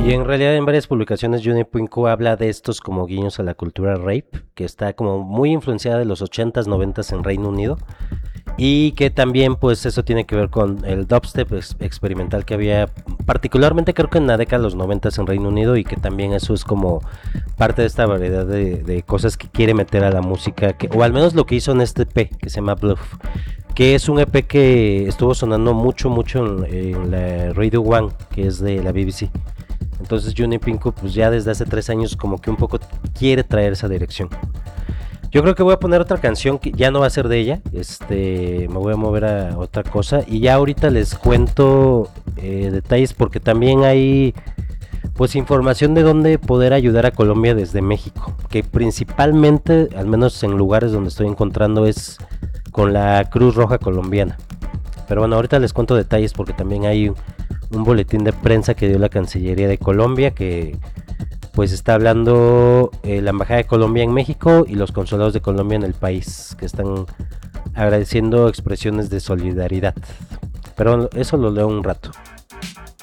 Y en realidad en varias publicaciones Juni Puinco habla de estos como guiños a la cultura rape, que está como muy influenciada de los 80s, 90s en Reino Unido. Y que también pues eso tiene que ver con el dubstep experimental que había particularmente creo que en la década de los 90 en Reino Unido, y que también eso es como parte de esta variedad de cosas que quiere meter a la música, o al menos lo que hizo en este EP que se llama Bluff, que es un EP que estuvo sonando mucho en la Radio One, que es de la BBC. Entonces Juni Pinko pues ya desde hace 3 años como que un poco quiere traer esa dirección. Yo creo que voy a poner otra canción que ya no va a ser de ella. Me voy a mover a otra cosa. Y ya ahorita les cuento detalles porque también hay pues información de dónde poder ayudar a Colombia desde México. Que principalmente, al menos en lugares donde estoy encontrando, es con la Cruz Roja Colombiana. Pero bueno, ahorita les cuento detalles porque también hay un boletín de prensa que dio la Cancillería de Colombia que pues está hablando la Embajada de Colombia en México y los consulados de Colombia en el país, que están agradeciendo expresiones de solidaridad. Pero eso lo leo un rato.